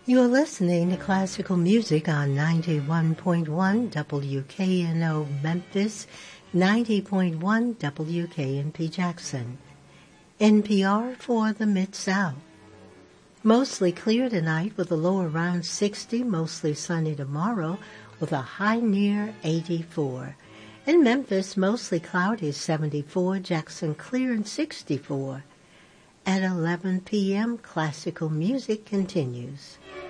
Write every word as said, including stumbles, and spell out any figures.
You're listening to classical music on ninety-one point one W K N O Memphis, ninety point one W K N P Jackson. N P R for the Mid-South. Mostly clear tonight with a low around sixty, mostly sunny tomorrow with a high near eighty-four. In Memphis, mostly cloudy, seventy-four, Jackson clear and sixty-four. At eleven p.m., classical music continues.